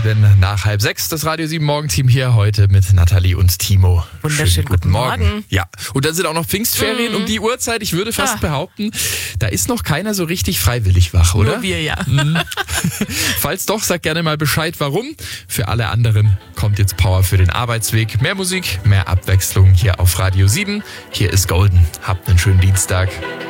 7 nach 5:30. Das Radio 7 Morgenteam hier heute mit Nathalie und Timo. Wunderschönen guten Morgen. Ja, und dann sind auch noch Pfingstferien um die Uhrzeit. Ich würde fast behaupten, da ist noch keiner so richtig freiwillig wach, oder? Nur wir, ja. Falls doch, sag gerne mal Bescheid, warum. Für alle anderen kommt jetzt Power für den Arbeitsweg. Mehr Musik, mehr Abwechslung hier auf Radio 7. Hier ist Golden. Habt einen schönen Dienstag.